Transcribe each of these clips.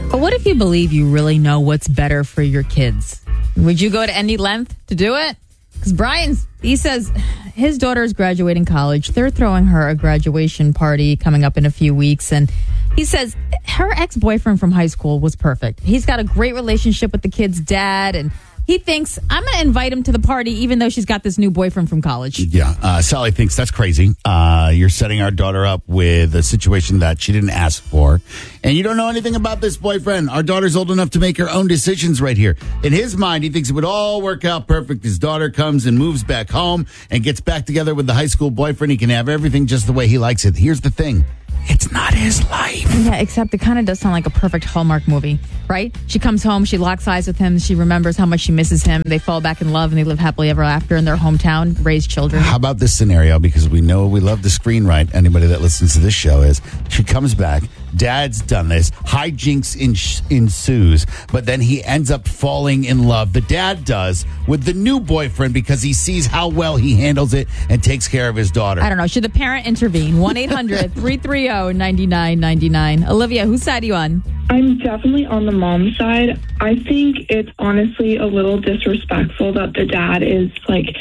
But what if you believe you really know what's better for your kids? Would you go to any length to do it? Because he says his daughter is graduating college. They're throwing her a graduation party coming up in a few weeks. And he says her ex-boyfriend from high school was perfect. He's got a great relationship with the kid's dad. And he thinks, I'm going to invite him to the party, even though she's got this new boyfriend from college. Yeah. Sally thinks that's crazy. You're setting our daughter up with a situation that she didn't ask for. And you don't know anything about this boyfriend. Our daughter's old enough to make her own decisions right here. In his mind, he thinks it would all work out perfect. His daughter comes and moves back home and gets back together with the high school boyfriend. He can have everything just the way he likes it. Here's the thing. It's not his life. Yeah, except it kind of does sound like a perfect Hallmark movie, right? She comes home, she locks eyes with him, she remembers how much she misses him. They fall back in love and they live happily ever after in their hometown, raise children. How about this scenario? Because we know we love to screenwrite. Anybody that listens to this show is she comes back. Dad's done this. Hijinks ensues, but then he ends up falling in love. The dad does with the new boyfriend because he sees how well he handles it and takes care of his daughter. I don't know. Should the parent intervene? 1-800-330-9999. Olivia, whose side are you on? I'm definitely on the mom side. I think it's honestly a little disrespectful that the dad is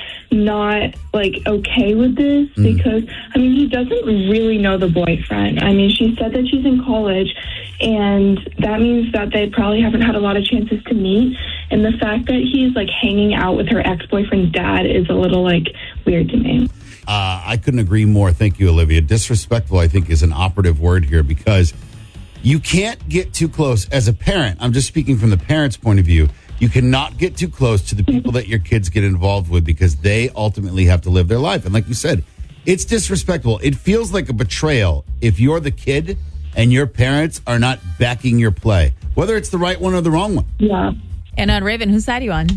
not okay with this because he doesn't really know the boyfriend. She said that she's in college and that means that they probably haven't had a lot of chances to meet, and the fact that he's hanging out with her ex-boyfriend's dad is a little weird to me. I couldn't agree more. Thank you, Olivia. Disrespectful, I think, is an operative word here because you can't get too close as a parent. I'm just speaking from the parent's point of view. You cannot get too close to the people that your kids get involved with because they ultimately have to live their life. And like you said, it's disrespectful. It feels like a betrayal if you're the kid and your parents are not backing your play, whether it's the right one or the wrong one. Yeah. And on Raven, whose side are you on?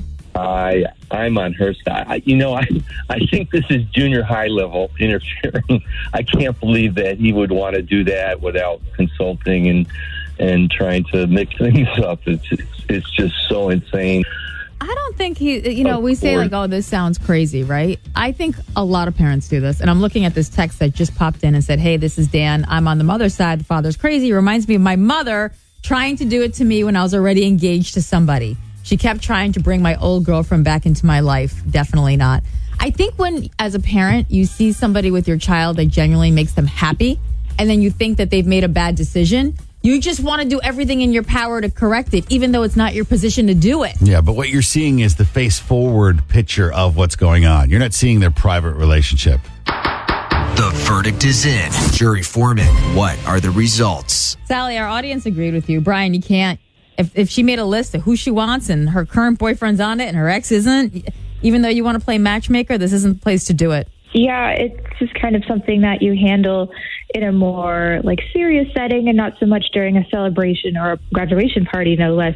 I'm on her side. I think this is junior high level interfering. I can't believe that he would want to do that without consulting and trying to mix things up. It's just so insane. I don't think we say this sounds crazy, right? I think a lot of parents do this. And I'm looking at this text that just popped in and said, hey, this is Dan. I'm on the mother's side. The father's crazy. It reminds me of my mother trying to do it to me when I was already engaged to somebody. She kept trying to bring my old girlfriend back into my life. Definitely not. I think when, as a parent, you see somebody with your child that genuinely makes them happy, and then you think that they've made a bad decision, you just want to do everything in your power to correct it, even though it's not your position to do it. Yeah, but what you're seeing is the face-forward picture of what's going on. You're not seeing their private relationship. The verdict is in. Jury foreman, what are the results? Sally, our audience agreed with you. Brian, you can't. If she made a list of who she wants and her current boyfriend's on it and her ex isn't, even though you want to play matchmaker, this isn't the place to do it. Yeah, it's just kind of something that you handle in a more serious setting and not so much during a celebration or a graduation party, no less.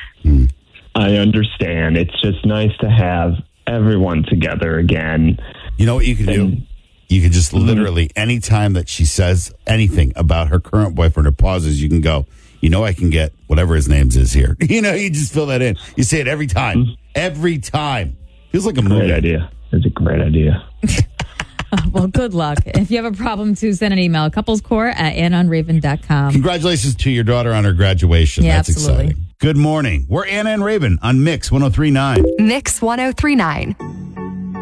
I understand. It's just nice to have everyone together again. You know what you can do? You can just literally, anytime that she says anything about her current boyfriend or pauses, you can go, I can get whatever his name is here. You just fill that in. You say it every time. Every time. Feels like a movie. Great idea. It's a great idea. Well, good luck. If you have a problem, too, send an email. couplescore@AnnaandRaven.com. Congratulations to your daughter on her graduation. Yeah, That's absolutely. exciting. Good morning. We're Anna and Raven on Mix 103.9. Mix 103.9.